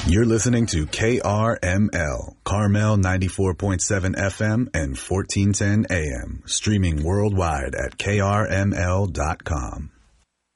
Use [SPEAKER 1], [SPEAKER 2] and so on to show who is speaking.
[SPEAKER 1] You're listening to KRML, Carmel 94.7 FM and 1410 AM, streaming worldwide at krml.com.